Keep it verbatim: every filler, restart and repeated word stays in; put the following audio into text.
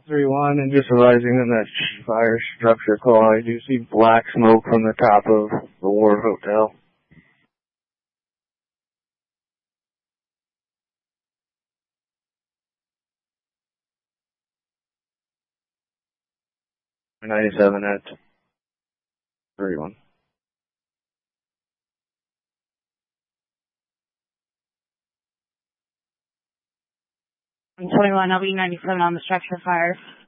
three one, and just realizing in that fire structure call, I do see black smoke from the top of the Ward Hotel. ninety-seven at three one. twenty-one, L B ninety-seven on the structure fire.